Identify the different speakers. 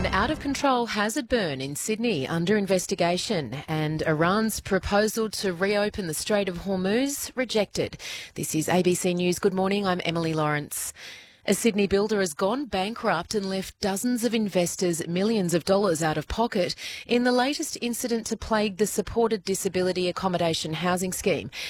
Speaker 1: out-of-control hazard burn in Sydney under investigation, and Iran's proposal to reopen the Strait of Hormuz rejected. This is ABC News. Good morning, I'm Emily Lawrence. A Sydney builder has gone bankrupt and left dozens of investors millions of dollars out of pocket in the latest incident to plague the supported disability accommodation housing scheme.